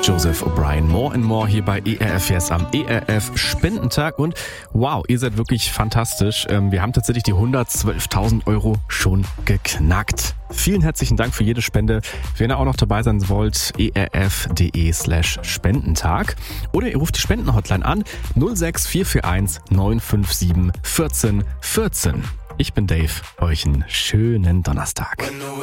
Joseph O'Brien. More and More hier bei ERF Yes am ERF Spendentag. Und wow, ihr seid wirklich fantastisch. Wir haben tatsächlich die 112.000 € schon geknackt. Vielen herzlichen Dank für jede Spende. Wenn ihr auch noch dabei sein wollt, erf.de/Spendentag. Oder ihr ruft die Spendenhotline an 06441 957 14 14. Ich bin Dave. Euch einen schönen Donnerstag.